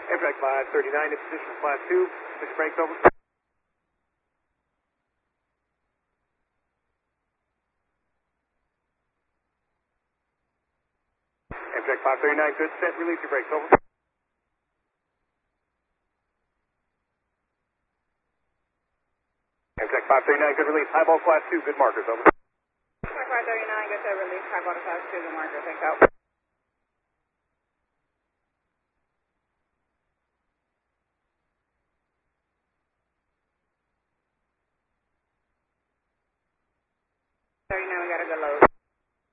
Amtrak 539 in position class 2. Push brakes over. Amtrak 539, good, set, release your brakes over. Amtrak 539, good release, highball class 2, good markers, over. Amtrak 539, good set, release, highball to class 2, good markers, thanks out. We got a good load.